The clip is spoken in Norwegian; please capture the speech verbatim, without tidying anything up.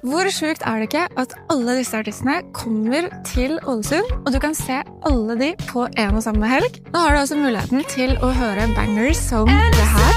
Hvor sjukt er det ikke at alle disse artistene kommer til Ålesund, og du kan se alle de på en og samme helg? Nå har du også muligheten til å høre bangers som det her.